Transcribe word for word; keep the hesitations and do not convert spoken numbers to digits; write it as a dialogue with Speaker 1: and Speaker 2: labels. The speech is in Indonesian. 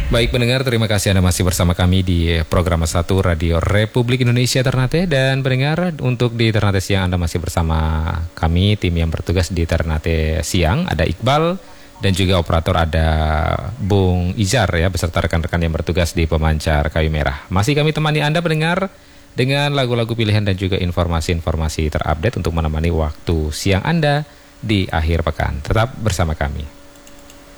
Speaker 1: Baik pendengar, terima kasih Anda masih bersama kami di program satu Radio Republik Indonesia Ternate. Dan pendengar, untuk di Ternate Siang Anda masih bersama kami, tim yang bertugas di Ternate Siang. Ada Iqbal dan juga operator ada Bung Izar ya, beserta rekan-rekan yang bertugas di pemancar kayu merah. Masih kami temani Anda pendengar dengan lagu-lagu pilihan dan juga informasi-informasi terupdate untuk menemani waktu siang Anda di akhir pekan. Tetap bersama kami.